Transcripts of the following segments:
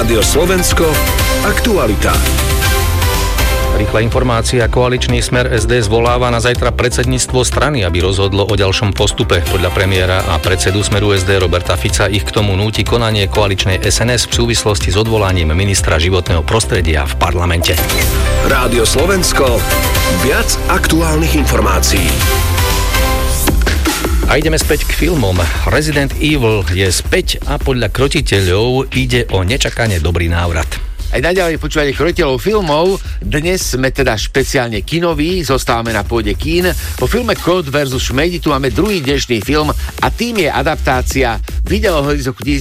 Rádio Slovensko, aktualita. Rýchla informácia. Koaličný Smer SD zvoláva na zajtra predsedníctvo strany, aby rozhodlo o ďalšom postupe. Podľa premiéra a predsedu Smeru SD Roberta Fica ich k tomu núti konanie koaličnej SNS v súvislosti s odvolaním ministra životného prostredia v parlamente. Rádio Slovensko, viac aktuálnych informácií. A ideme späť k filmom. Resident Evil je späť a podľa krotiteľov ide o nečakane dobrý návrat. Aj naďalej počúvate krotiteľov filmov. Dnes sme teda špeciálne kinoví, zostávame na pôde kín. Po filme Code vs. Šmejdi tu máme druhý dnešný film a tým je adaptácia videohry z roku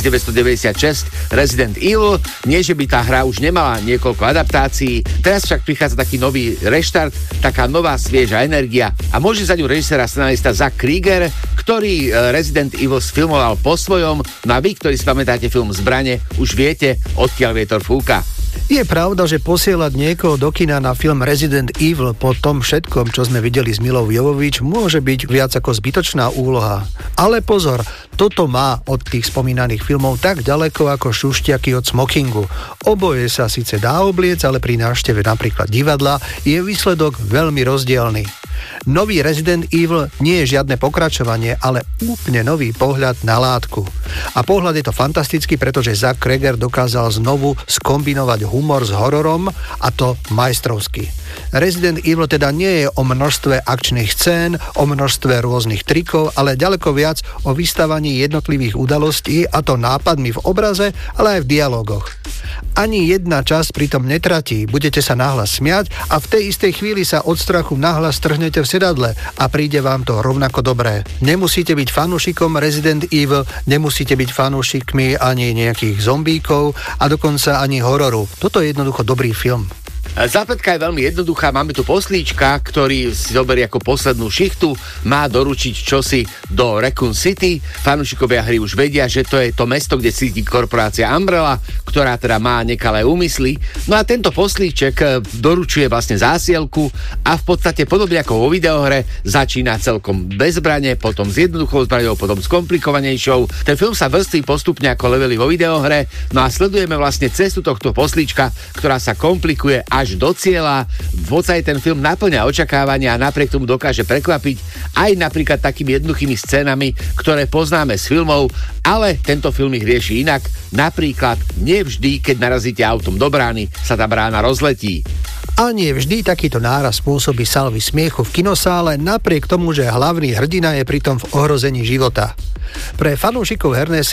1996 Resident Evil. Nie, že by tá hra už nemala niekoľko adaptácií, teraz však prichádza taký nový reštart, taká nová svieža energia a môže za ňu režisér a scenarista Zack Krieger, ktorý Resident Evil sfilmoval po svojom. No a vy, ktorí si pamätáte film Zbrane, už viete, odkiaľ vietor fúka. Je pravda, že posielať niekoho do kina na film Resident Evil po tom všetkom, čo sme videli s Milou Jovovič, môže byť viac ako zbytočná úloha. Ale pozor, toto má od tých spomínaných filmov tak ďaleko ako šušťaky od smokingu. Oboje sa síce dá obliec, ale pri návšteve napríklad divadla je výsledok veľmi rozdielny. Nový Resident Evil nie je žiadne pokračovanie, ale úplne nový pohľad na látku. A pohľad je to fantastický, pretože Zack Krieger dokázal znovu skombinovať humor s hororom a to majstrovsky. Resident Evil teda nie je o množstve akčných scén, o množstve rôznych trikov, ale ďaleko viac o vystavaní jednotlivých udalostí, a to nápadmi v obraze, ale aj v dialógoch. Ani jedna časť pritom netratí, budete sa nahlas smiať a v tej istej chvíli sa od strachu nahlas trhnete v sedadle a príde vám to rovnako dobré. Nemusíte byť fanúšikom Resident Evil, nemusíte byť fanúšikmi ani nejakých zombíkov a dokonca ani hororu. Toto je jednoducho dobrý film. Zápletka je veľmi jednoduchá, máme tu poslíčka, ktorý si zoberie ako poslednú šichtu, má doručiť čosi do Raccoon City. Fanúšikovia hry už vedia, že to je to mesto, kde sídli korporácia Umbrella, ktorá teda má nekalé úmysly. No a tento poslíček doručuje vlastne zásielku a v podstate podobne ako vo videohre začína celkom bez zbrane, potom s jednoduchou zbraňou, potom s komplikovanejšou. Ten film sa vrství postupne ako levely vo videohre, no a sledujeme vlastne cestu tohto poslíčka, ktorá sa komplikuje až do cieľa. Vodca ten film naplňa očakávania a napriek tomu dokáže prekvapiť aj napríklad takými jednoduchými scénami, ktoré poznáme z filmov, ale tento film ich rieši inak. Napríklad nevždy, keď narazíte autom do brány, sa tá brána rozletí. A nie vždy takýto náraz spôsobí salvy smiechu v kinosále, napriek tomu, že hlavný hrdina je pritom v ohrození života. Pre fanúšikov hernej